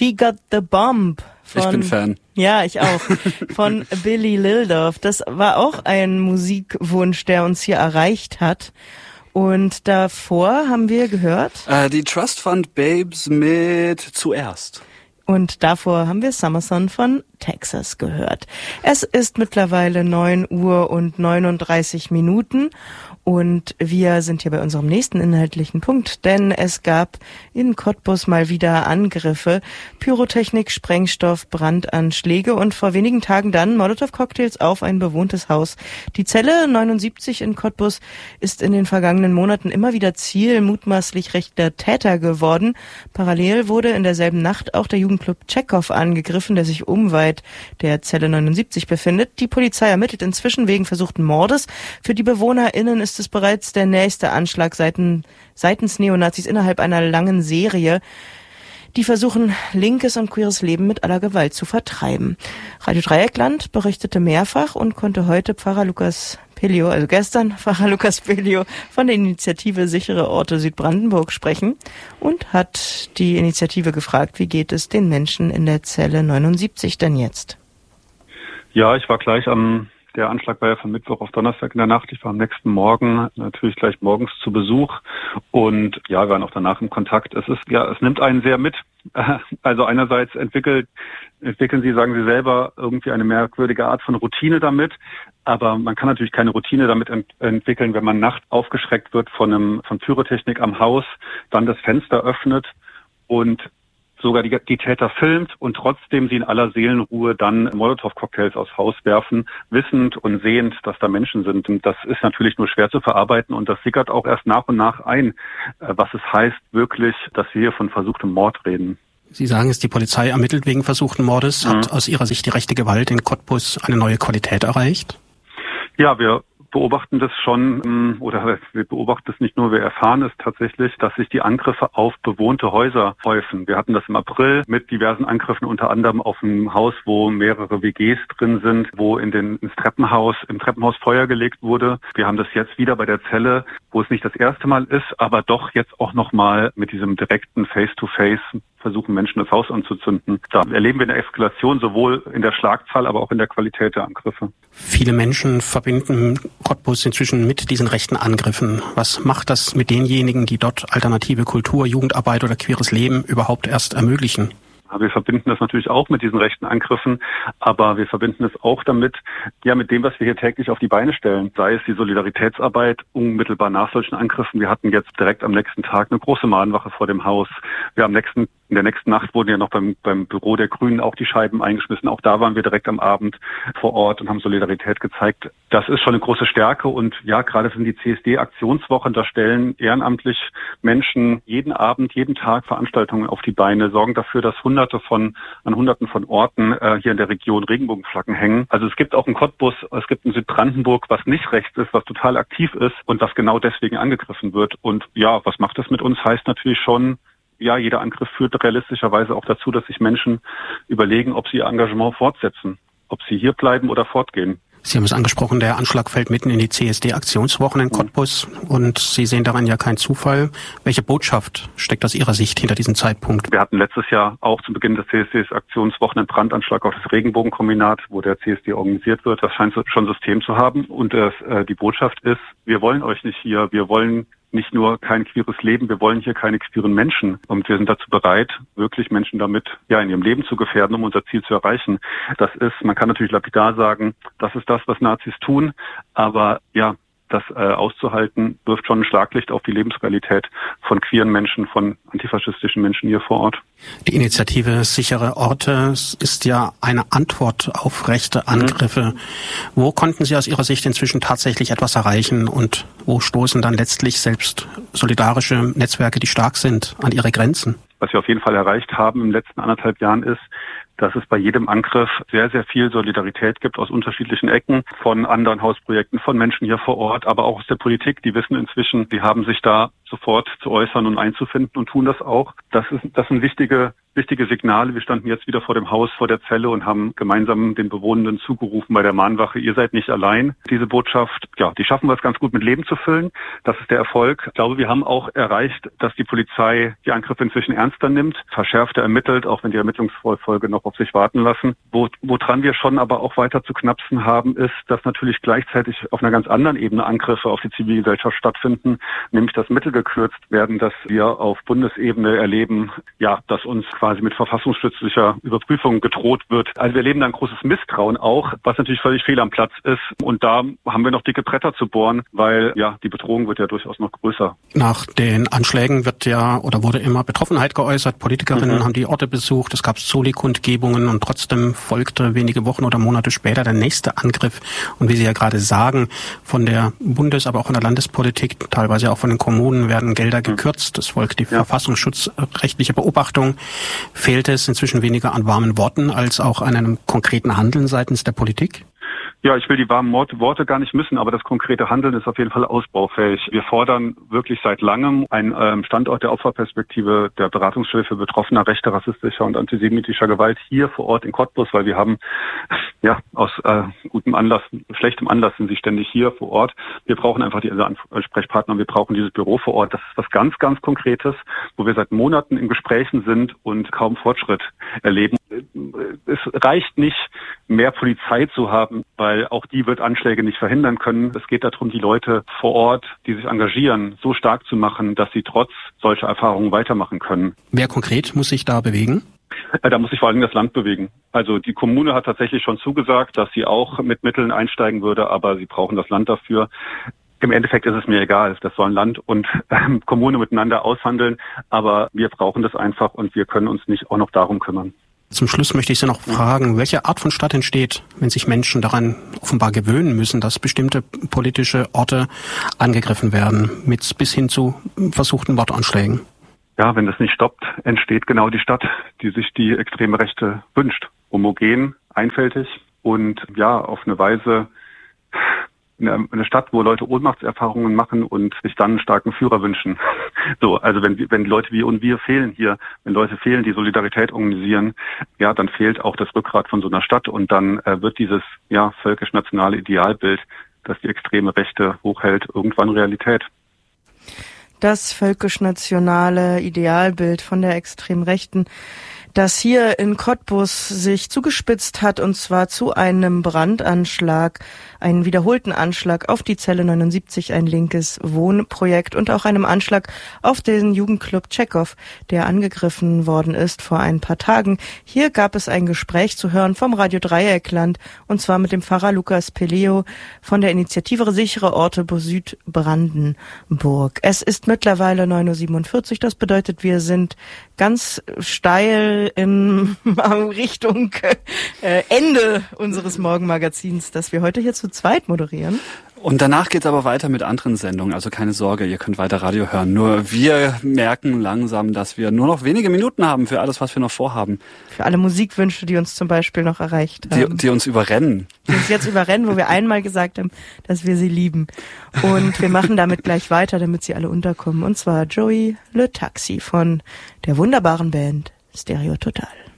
She Got the Bomb. Ich bin Fan. Ja, ich auch. Von Billy Lildorf. Das war auch ein Musikwunsch, der uns hier erreicht hat. Und davor haben wir gehört... die Trust Fund Babes mit Zuerst. Und davor haben wir Summer Sun von Texas gehört. Es ist mittlerweile 9 Uhr und 39 Minuten und wir sind hier bei unserem nächsten inhaltlichen Punkt, denn es gab in Cottbus mal wieder Angriffe, Pyrotechnik, Sprengstoff, Brandanschläge und vor wenigen Tagen dann Molotow-Cocktails auf ein bewohntes Haus. Die Zelle 79 in Cottbus ist in den vergangenen Monaten immer wieder Ziel mutmaßlich rechter Täter geworden. Parallel wurde in derselben Nacht auch der Jugendclub Tschechow angegriffen, der sich unweit der Zelle 79 befindet. Die Polizei ermittelt inzwischen wegen versuchten Mordes. Für die BewohnerInnen ist es bereits der nächste Anschlag seitens Neonazis innerhalb einer langen Serie, die versuchen, linkes und queeres Leben mit aller Gewalt zu vertreiben. Radio Dreieckland berichtete mehrfach und konnte heute gestern Pfarrer Lukas Pelio von der Initiative Sichere Orte Südbrandenburg sprechen und hat die Initiative gefragt, wie geht es den Menschen in der Zelle 79 denn jetzt? Ja, ich war gleich der Anschlag war ja von Mittwoch auf Donnerstag in der Nacht. Ich war am nächsten Morgen natürlich gleich morgens zu Besuch und ja, wir waren auch danach im Kontakt. Es nimmt einen sehr mit. Also einerseits entwickeln Sie, sagen Sie selber, irgendwie eine merkwürdige Art von Routine damit. Aber man kann natürlich keine Routine damit entwickeln, wenn man nachts aufgeschreckt wird von Pyrotechnik am Haus, dann das Fenster öffnet und sogar die Täter filmt und trotzdem sie in aller Seelenruhe dann Molotow-Cocktails aufs Haus werfen, wissend und sehend, dass da Menschen sind. Und das ist natürlich nur schwer zu verarbeiten und das sickert auch erst nach und nach ein, was es heißt wirklich, dass wir hier von versuchtem Mord reden. Sie sagen es, die Polizei ermittelt wegen versuchten Mordes. Hat aus Ihrer Sicht die rechte Gewalt in Cottbus eine neue Qualität erreicht? Ja, wir beobachten das schon, oder wir beobachten es nicht nur, wir erfahren es tatsächlich, dass sich die Angriffe auf bewohnte Häuser häufen. Wir hatten das im April mit diversen Angriffen, unter anderem auf ein Haus, wo mehrere WGs drin sind, wo im Treppenhaus Feuer gelegt wurde. Wir haben das jetzt wieder bei der Zelle, wo es nicht das erste Mal ist, aber doch jetzt auch nochmal mit diesem direkten Face-to-Face versuchen, Menschen das Haus anzuzünden. Da erleben wir eine Eskalation, sowohl in der Schlagzahl, aber auch in der Qualität der Angriffe. Viele Menschen verbinden Cottbus inzwischen mit diesen rechten Angriffen. Was macht das mit denjenigen, die dort alternative Kultur, Jugendarbeit oder queeres Leben überhaupt erst ermöglichen? Wir verbinden das natürlich auch mit diesen rechten Angriffen, aber wir verbinden es auch damit, mit dem, was wir hier täglich auf die Beine stellen. Sei es die Solidaritätsarbeit unmittelbar nach solchen Angriffen. Wir hatten jetzt direkt am nächsten Tag eine große Mahnwache vor dem Haus. In der nächsten Nacht wurden ja noch beim Büro der Grünen auch die Scheiben eingeschmissen. Auch da waren wir direkt am Abend vor Ort und haben Solidarität gezeigt. Das ist schon eine große Stärke und gerade sind die CSD-Aktionswochen, da stellen ehrenamtlich Menschen jeden Abend, jeden Tag Veranstaltungen auf die Beine, sorgen dafür, dass an Hunderten von Orten hier in der Region Regenbogenflaggen hängen. Also es gibt auch in Cottbus, es gibt in Südbrandenburg, was nicht rechts ist, was total aktiv ist und was genau deswegen angegriffen wird. Und was macht das mit uns? Heißt natürlich schon, jeder Angriff führt realistischerweise auch dazu, dass sich Menschen überlegen, ob sie ihr Engagement fortsetzen, ob sie hier bleiben oder fortgehen. Sie haben es angesprochen, der Anschlag fällt mitten in die CSD-Aktionswochen in Cottbus und Sie sehen daran ja keinen Zufall. Welche Botschaft steckt aus Ihrer Sicht hinter diesem Zeitpunkt? Wir hatten letztes Jahr auch zu Beginn des CSD-Aktionswochen einen Brandanschlag auf das Regenbogenkombinat, wo der CSD organisiert wird. Das scheint schon System zu haben und die Botschaft ist, wir wollen euch nicht hier, wir wollen nicht nur kein queeres Leben, wir wollen hier keine queeren Menschen. Und wir sind dazu bereit, wirklich Menschen damit in ihrem Leben zu gefährden, um unser Ziel zu erreichen. Man kann natürlich lapidar sagen, das ist das, was Nazis tun, aber das auszuhalten, wirft schon ein Schlaglicht auf die Lebensrealität von queeren Menschen, von antifaschistischen Menschen hier vor Ort. Die Initiative Sichere Orte ist ja eine Antwort auf rechte Angriffe. Wo konnten Sie aus Ihrer Sicht inzwischen tatsächlich etwas erreichen und wo stoßen dann letztlich selbst solidarische Netzwerke, die stark sind, an ihre Grenzen? Was wir auf jeden Fall erreicht haben in den letzten 1,5 Jahren ist, dass es bei jedem Angriff sehr, sehr viel Solidarität gibt aus unterschiedlichen Ecken, von anderen Hausprojekten, von Menschen hier vor Ort, aber auch aus der Politik. Die wissen inzwischen, die haben sich da sofort zu äußern und einzufinden und tun das auch. Das sind wichtige Signale. Wir standen jetzt wieder vor dem Haus, vor der Zelle und haben gemeinsam den Bewohnenden zugerufen bei der Mahnwache, ihr seid nicht allein. Diese Botschaft, ja, die schaffen wir es ganz gut mit Leben zu füllen. Das ist der Erfolg. Ich glaube, wir haben auch erreicht, dass die Polizei die Angriffe inzwischen ernster nimmt, verschärfter ermittelt, auch wenn die Ermittlungsfolge noch auf sich warten lassen. Woran wir schon aber auch weiter zu knapsen haben, ist, dass natürlich gleichzeitig auf einer ganz anderen Ebene Angriffe auf die Zivilgesellschaft stattfinden, nämlich dass Mittel gekürzt werden, dass wir auf Bundesebene erleben, ja, dass uns quasi mit verfassungsstützlicher Überprüfung gedroht wird. Also wir erleben da ein großes Misstrauen auch, was natürlich völlig fehl am Platz ist. Und da haben wir noch dicke Bretter zu bohren, weil ja die Bedrohung wird ja durchaus noch größer. Nach den Anschlägen wurde immer Betroffenheit geäußert. Politikerinnen haben die Orte besucht. Es gab Soli-Kundgebungen und trotzdem folgte wenige Wochen oder Monate später der nächste Angriff. Und wie Sie ja gerade sagen, von der Bundes-, aber auch von der Landespolitik, teilweise auch von den Kommunen werden Gelder gekürzt. Es folgt die verfassungsschutzrechtliche Beobachtung. Fehlt es inzwischen weniger an warmen Worten als auch an einem konkreten Handeln seitens der Politik? Ja, ich will die warmen Worte gar nicht missen, aber das konkrete Handeln ist auf jeden Fall ausbaufähig. Wir fordern wirklich seit langem einen Standort der Opferperspektive der Beratungsstelle für betroffener rechter, rassistischer und antisemitischer Gewalt hier vor Ort in Cottbus, weil wir haben ja aus schlechtem Anlass sind sie ständig hier vor Ort. Wir brauchen einfach diese Ansprechpartner und wir brauchen dieses Büro vor Ort. Das ist was ganz, ganz Konkretes, wo wir seit Monaten in Gesprächen sind und kaum Fortschritt erleben. Es reicht nicht, mehr Polizei zu haben, weil auch die wird Anschläge nicht verhindern können. Es geht darum, die Leute vor Ort, die sich engagieren, so stark zu machen, dass sie trotz solcher Erfahrungen weitermachen können. Wer konkret muss sich da bewegen? Da muss sich vor allem das Land bewegen. Also die Kommune hat tatsächlich schon zugesagt, dass sie auch mit Mitteln einsteigen würde, aber sie brauchen das Land dafür. Im Endeffekt ist es mir egal, das sollen Land und Kommune miteinander aushandeln, aber wir brauchen das einfach und wir können uns nicht auch noch darum kümmern. Zum Schluss möchte ich Sie noch fragen, welche Art von Stadt entsteht, wenn sich Menschen daran offenbar gewöhnen müssen, dass bestimmte politische Orte angegriffen werden, bis hin zu versuchten Mordanschlägen? Ja, wenn das nicht stoppt, entsteht genau die Stadt, die sich die extreme Rechte wünscht. Homogen, einfältig und ja, auf eine Weise eine Stadt, wo Leute Ohnmachtserfahrungen machen und sich dann einen starken Führer wünschen. So, also wenn Leute wie wir fehlen hier, wenn Leute fehlen, die Solidarität organisieren, ja, dann fehlt auch das Rückgrat von so einer Stadt und dann wird dieses völkisch-nationale Idealbild, das die extreme Rechte hochhält, irgendwann Realität. Das völkisch-nationale Idealbild von der extremen Rechten, das hier in Cottbus sich zugespitzt hat, und zwar zu einem Brandanschlag, einen wiederholten Anschlag auf die Zelle 79, ein linkes Wohnprojekt, und auch einem Anschlag auf den Jugendclub Tschechow, der angegriffen worden ist vor ein paar Tagen. Hier gab es ein Gespräch zu hören vom Radio Dreieckland, und zwar mit dem Pfarrer Lukas Peleo von der Initiative Sichere Orte Südbrandenburg. Es ist mittlerweile 9:47 Uhr, das bedeutet, wir sind ganz steil in Richtung Ende unseres Morgenmagazins, das wir heute hier zu zweit moderieren. Und danach geht's aber weiter mit anderen Sendungen, also keine Sorge, ihr könnt weiter Radio hören. Nur wir merken langsam, dass wir nur noch wenige Minuten haben für alles, was wir noch vorhaben. Für alle Musikwünsche, die uns zum Beispiel noch erreicht haben. Die uns überrennen. Die uns jetzt überrennen, wo wir einmal gesagt haben, dass wir sie lieben. Und wir machen damit gleich weiter, damit sie alle unterkommen. Und zwar Joey Le Taxi von der wunderbaren Band Stereo Total.